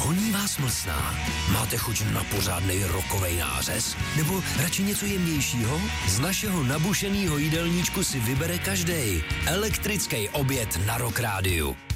Honí vás mlsná? Máte chuť na pořádnej rokovej nářez? Nebo radši něco jemnějšího? Z našeho nabušenýho jídelníčku si vybere každej. Elektrický oběd na Rock Rádiu.